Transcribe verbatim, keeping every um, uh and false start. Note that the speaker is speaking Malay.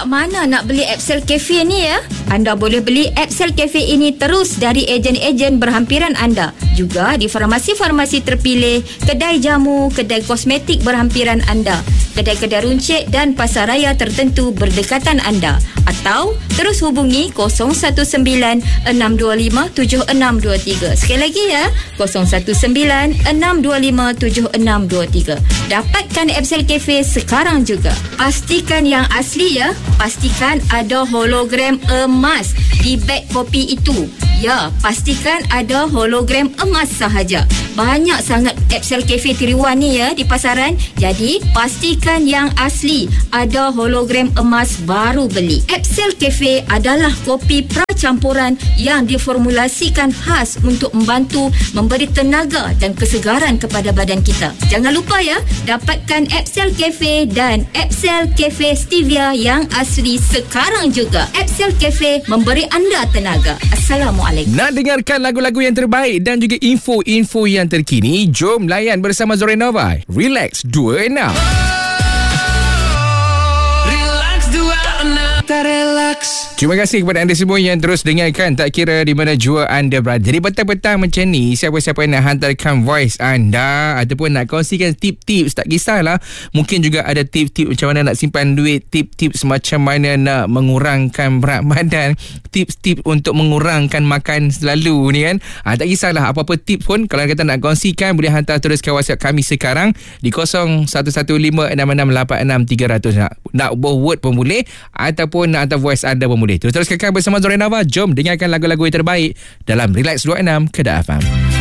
kat mana nak beli Epsel Cafe ni ya? Anda boleh beli Epsel Cafe ini terus dari ejen-ejen berhampiran anda. Juga di farmasi-farmasi terpilih, kedai jamu, kedai kosmetik berhampiran anda, kedai-kedai runcit dan pasaraya tertentu berdekatan anda. Atau terus hubungi kosong satu sembilan enam dua lima tujuh enam dua tiga. Sekali lagi ya, kosong satu sembilan enam dua lima tujuh enam dua tiga. Dapatkan Epsel Cafe sekarang juga. Pastikan yang asli ya. Pastikan ada hologram emas di beg kopi itu. Ya, pastikan ada hologram emas sahaja. Banyak sangat Epsel Cafe tiruan ni ya di pasaran. Jadi, pastikan yang asli. Ada hologram emas baru beli. Epsel Cafe adalah kopi pracampuran yang diformulasikan khas untuk membantu memberi tenaga dan kesegaran kepada badan kita. Jangan lupa ya, dapatkan Epsel Cafe dan Epsel Cafe Stevia yang asli sekarang juga. Epsel Cafe memberi anda tenaga. Assalamualaikum. Nak dengarkan lagu-lagu yang terbaik dan juga info-info yang terkini? Jom layan bersama Zorenova. Relax dua enam. Relax dua enam. Relax. Terima kasih kepada anda semua yang terus dengarkan, tak kira di mana jua anda berada. Jadi petang-petang macam ni, siapa-siapa yang nak hantarkan voice anda ataupun nak kongsikan tip-tips, tak kisahlah. Mungkin juga ada tip-tip macam mana nak simpan duit, tip-tips macam mana nak mengurangkan berat badan, tips-tips untuk mengurangkan makan selalu ni kan. Ha, tak kisahlah apa-apa tips pun, kalau kata nak kongsikan, boleh hantar terus ke WhatsApp kami sekarang di kosong satu satu lima enam enam lapan enam tiga kosong kosong. Nak, nak buat word pun boleh ataupun nak hantar voice anda pun boleh. Terus terus kekal bersama Zorenova. Jom dengarkan lagu-lagu yang terbaik dalam Relax dua enam Kedah F M.